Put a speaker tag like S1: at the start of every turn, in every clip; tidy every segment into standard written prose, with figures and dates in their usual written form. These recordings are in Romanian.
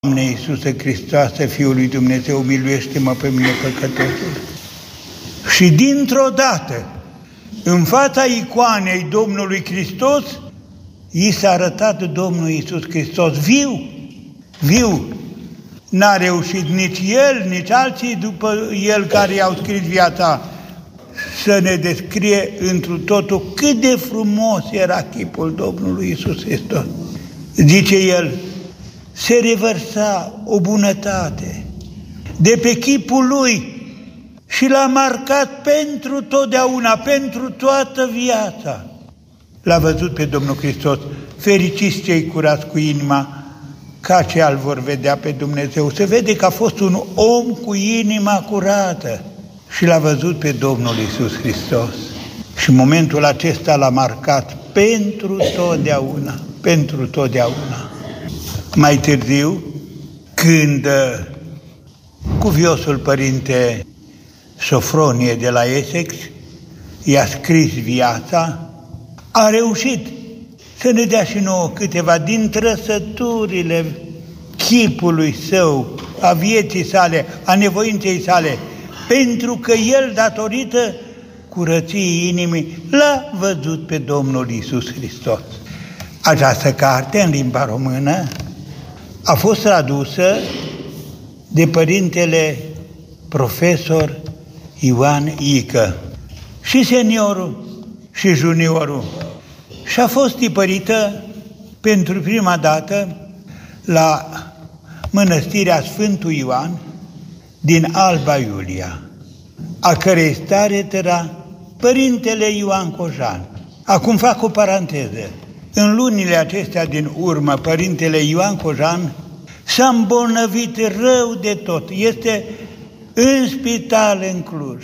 S1: Doamne Iisuse Hristoase, Fiul lui Dumnezeu, miluiește-mă pe mine păcătosul. Și dintr-o dată, în fața icoanei Domnului Hristos, i s-a arătat Domnul Iisus Hristos viu. N-a reușit nici el, nici alții după el care i-au scris viața să ne descrie întru totul cât de frumos era chipul Domnului Iisus Hristos. Zice el, se revărsa o bunătate de pe chipul lui și l-a marcat pentru totdeauna, pentru toată viața. L-a văzut pe Domnul Hristos, fericiți cei curați cu inima, ca ce al vor vedea pe Dumnezeu. Se vede că a fost un om cu inima curată și l-a văzut pe Domnul Iisus Hristos. Și în momentul acesta l-a marcat pentru totdeauna. Mai târziu, când cuviosul părinte Sofronie de la Essex i-a scris viața, a reușit să ne dea și nouă câteva din trăsăturile chipului său, a vieții sale, a nevoinței sale, pentru că el, datorită curăției inimii, l-a văzut pe Domnul Iisus Hristos. Această carte, în limba română, a fost tradusă de părintele profesor Ioan Ică, și seniorul și juniorul, și a fost tipărită pentru prima dată la mănăstirea Sfântul Ioan din Alba Iulia, a cărei stareț era părintele Ioan Cojan. Acum fac o paranteză. În lunile acestea din urmă, părintele Ioan Cojan s-a îmbolnăvit rău de tot. Este în spital în Cluj.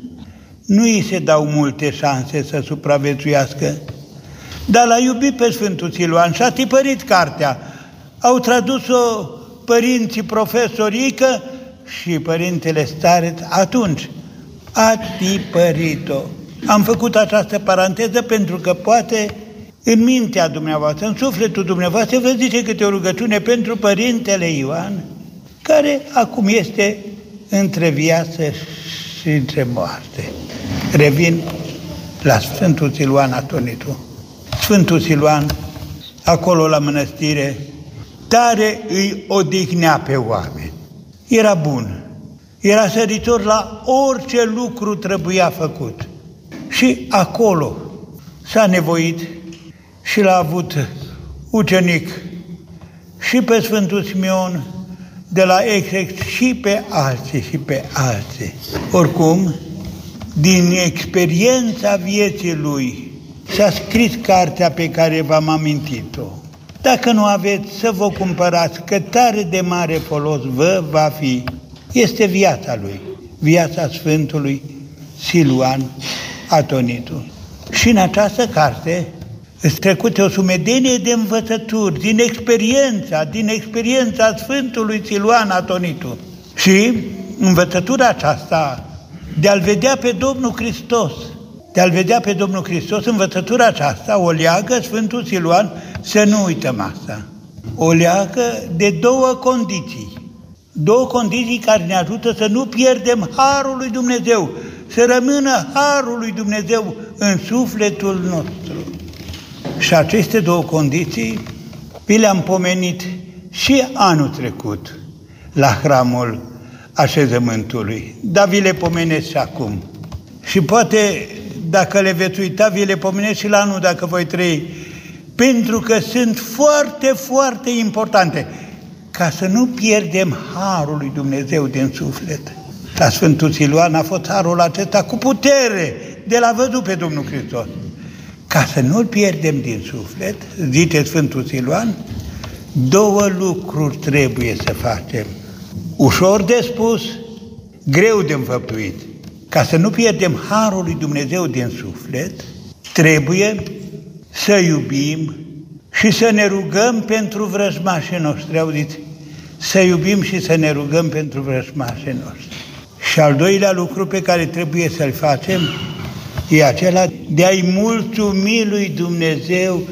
S1: Nu îi se dau multe șanse să supraviețuiască, dar l-a iubit pe Sfântul Siluan și a tipărit cartea. Au tradus-o părinții profesorică și părintele stareț atunci a tipărit-o. Am făcut această paranteză pentru că poate în mintea dumneavoastră, în sufletul dumneavoastră, vă zice câte o rugăciune pentru părintele Ioan, care acum este între viață și între moarte. Revin la Sfântul Siluan Atonitu. Sfântul Siluan, acolo la mănăstire, tare îi odihnea pe oameni. Era bun, era săritor la orice lucru trebuia făcut. Și acolo s-a nevoit și l-a avut ucenic și pe Sfântul Simeon de la Essex și pe alții. Oricum, din experiența vieții lui s-a scris cartea pe care v-am amintit-o. Dacă nu aveți, să vă cumpărați, că tare de mare folos vă va fi. Este viața lui, viața Sfântului Siluan Atonitu. Și în această carte îți trecute o sumedenie de învățături din experiența Sfântului Siluan Atonitu. Și învățătura aceasta de a-L vedea pe Domnul Hristos, învățătura aceasta o leagă Sfântul Siluan, să nu uităm asta. O leagă de două condiții care ne ajută să nu pierdem harul lui Dumnezeu, să rămână harul lui Dumnezeu în sufletul nostru. Și aceste două condiții vi le-am pomenit și anul trecut la hramul așezământului, dar vi le pomenesc și acum. Și poate, dacă le veți uita, vi le pomenesc și la anul dacă voi trăi, pentru că sunt foarte, foarte importante, ca să nu pierdem harul lui Dumnezeu din suflet. La Sfântul Siluan a fost harul acesta cu putere de l-a văzut pe Domnul Hristos. Ca să nu-l pierdem din suflet, zice Sfântul Siluan, două lucruri trebuie să facem. Ușor de spus, greu de înfăptuit. Ca să nu pierdem harul lui Dumnezeu din suflet, trebuie să iubim și să ne rugăm pentru vrăjmașii noștri. Auziți? Să iubim și să ne rugăm pentru vrăjmașii noștri. Și al doilea lucru pe care trebuie să-l facem e acela de a-i mulțumi lui Dumnezeu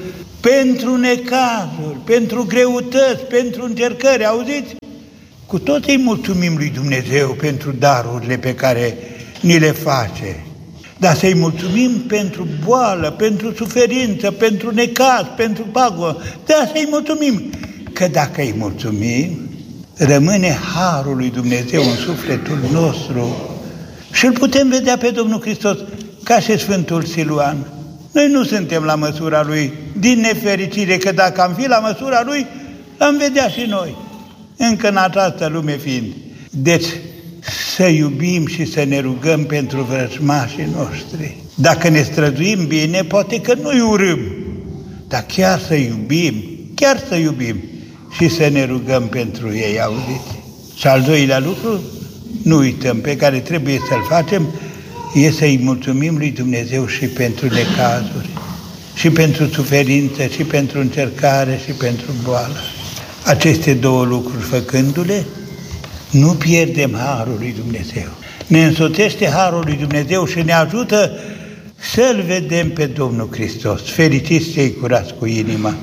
S1: pentru necazuri, pentru greutăți, pentru încercări, auziți? Cu tot îi mulțumim lui Dumnezeu pentru darurile pe care ni le face. Dar să-i mulțumim pentru boală, pentru suferință, pentru necaz, pentru pagubă. Da, să-i mulțumim. Că dacă îi mulțumim, rămâne harul lui Dumnezeu în sufletul nostru și îl putem vedea pe Domnul Hristos ca și Sfântul Siluan. Noi nu suntem la măsura lui, din nefericire, că dacă am fi la măsura lui, l-am vedea și noi, încă în această lume fiind. Deci, să iubim și să ne rugăm pentru vrăjmașii noștri. Dacă ne străduim bine, poate că nu-i urâm, dar chiar să iubim și să ne rugăm pentru ei, auziți? Și al doilea lucru, nu uităm, pe care trebuie să-l facem, e să-i mulțumim lui Dumnezeu și pentru necazuri, și pentru suferință, și pentru încercare, și pentru boală. Aceste două lucruri făcându-le, nu pierdem harul lui Dumnezeu. Ne însoțește harul lui Dumnezeu și ne ajută să-L vedem pe Domnul Hristos. Fericiți cei curați cu inima,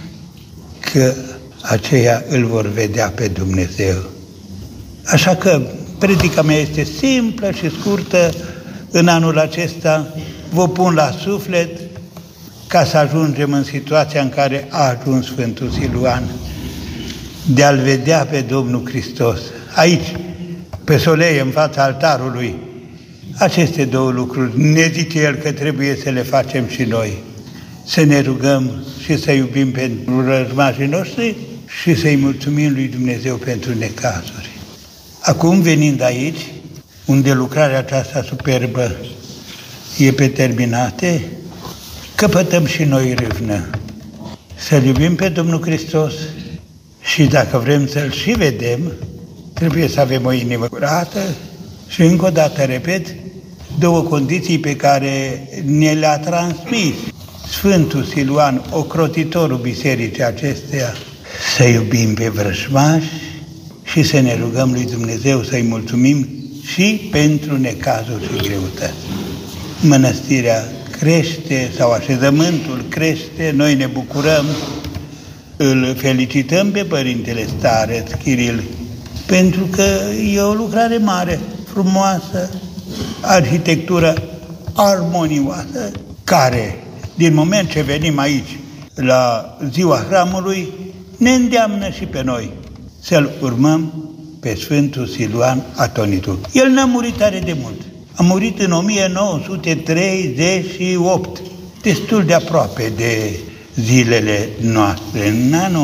S1: că aceia îl vor vedea pe Dumnezeu. Așa că predica mea este simplă și scurtă. În anul acesta vă pun la suflet ca să ajungem în situația în care a ajuns Sfântul Siluan, de a-L vedea pe Domnul Hristos. Aici, pe soleie, în fața altarului, aceste două lucruri ne zice El că trebuie să le facem și noi. Să ne rugăm și să iubim pentru răzmașii noștri și să-i mulțumim lui Dumnezeu pentru necazuri. Acum, venind aici, unde lucrarea aceasta superbă e pe terminate, căpătăm și noi râvnă. Să-L iubim pe Domnul Hristos și dacă vrem să-L și vedem, trebuie să avem o inimă curată și încă o dată, repet, două condiții pe care ne le-a transmis Sfântul Siluan, ocrotitorul bisericii acesteia: să iubim pe vrăjmași și să ne rugăm lui Dumnezeu să-i mulțumim și pentru necazuri și greutăți. Mănăstirea crește sau așezământul crește, noi ne bucurăm, îl felicităm pe Părintele Stareț Chiril, pentru că e o lucrare mare, frumoasă, arhitectură armonioasă, care, din moment ce venim aici la ziua hramului, ne îndeamnă și pe noi să-L urmăm pe Sfântul Siluan Atonitul. El n-a murit tare de mult. A murit în 1938, destul de aproape de zilele noastre, în anul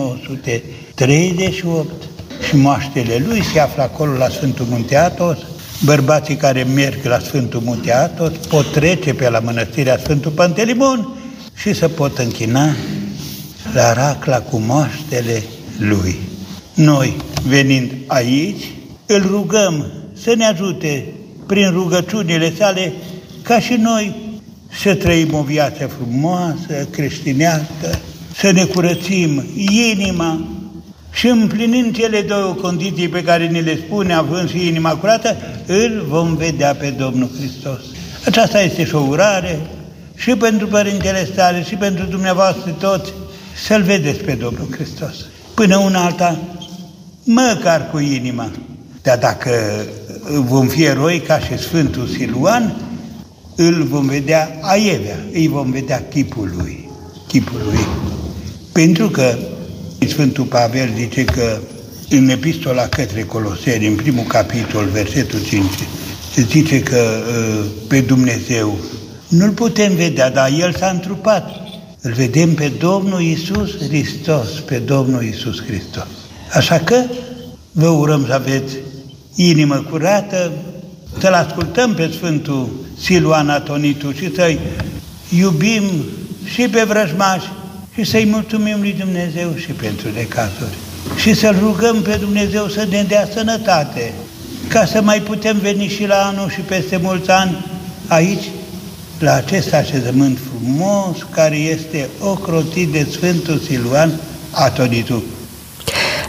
S1: 1938. Și moaștele lui se află acolo la Sfântul Munte Athos. Bărbații care merg la Sfântul Munte Athos pot trece pe la mănăstirea Sfântul Pantelimon și se pot închina la racla cu moaștele lui. Noi, venind aici, îl rugăm să ne ajute prin rugăciunile sale ca și noi să trăim o viață frumoasă, creștinească, să ne curățim inima și împlinind cele două condiții pe care ni le spune, având și inima curată, îl vom vedea pe Domnul Hristos. Aceasta este și o urare și pentru Părintele Stare și pentru dumneavoastră toți, să-L vedeți pe Domnul Hristos. Până una alta, măcar cu inima. Dar dacă vom fi eroi ca și Sfântul Siluan, îl vom vedea aievea, îi vom vedea chipul lui. Pentru că Sfântul Pavel zice că în epistola către Coloseni, în primul capitol, versetul 5, se zice că pe Dumnezeu nu-L putem vedea, dar El s-a întrupat. Îl vedem pe Domnul Iisus Hristos, pe Domnul Iisus Hristos. Așa că vă urăm să aveți inimă curată, să-L ascultăm pe Sfântul Siluan Atonitul și să-i iubim și pe vrăjmași și să-i mulțumim lui Dumnezeu și pentru necazuri. Și să-L rugăm pe Dumnezeu să ne dea sănătate, ca să mai putem veni și la anul și peste mulți ani aici, la acest așezământ frumos care este ocrotit de Sfântul Siluan Atonitul.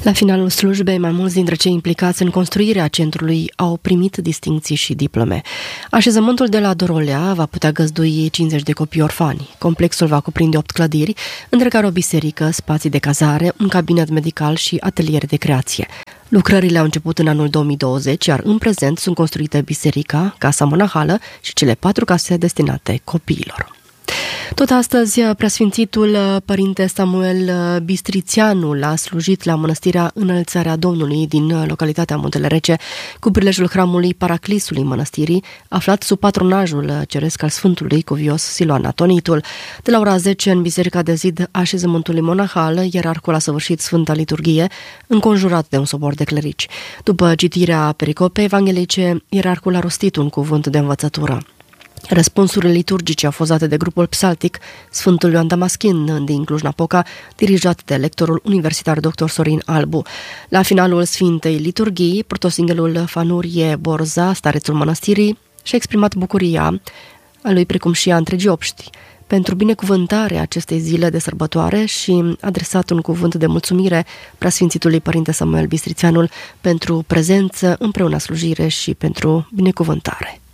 S2: La finalul slujbei, mai mulți dintre cei implicați în construirea centrului au primit distincții și diplome. Așezământul de la Dorolea va putea găzdui 50 de copii orfani. Complexul va cuprinde 8 clădiri, între care o biserică, spații de cazare, un cabinet medical și ateliere de creație. Lucrările au început în anul 2020, iar în prezent sunt construite biserica, casa monahală și cele 4 case destinate copiilor. Tot astăzi, preasfințitul părinte Samuel Bistrițeanul a slujit la mănăstirea Înălțarea Domnului din localitatea Muntele Rece, cu prilejul hramului Paraclisului mănăstirii, aflat sub patronajul ceresc al Sfântului Cuvios Siloan Atonitul. De la ora 10, în biserica de zid așezământului monahal, ierarhul a săvârșit Sfânta Liturghie, înconjurat de un sobor de clerici. După citirea pericopei evanghelice, ierarhul a rostit un cuvânt de învățătură. Răspunsurile liturgice au fost date de grupul psaltic Sfântul Ioan Damaschin din Cluj-Napoca, dirijat de lectorul universitar dr. Sorin Albu. La finalul Sfintei Liturghii, protosinghelul Fanurie Borza, starețul mănăstirii, și-a exprimat bucuria a lui precum și a întregii obști pentru binecuvântarea acestei zile de sărbătoare și adresat un cuvânt de mulțumire preasfințitului părinte Samuel Bistrițeanul pentru prezență împreună slujire și pentru binecuvântare.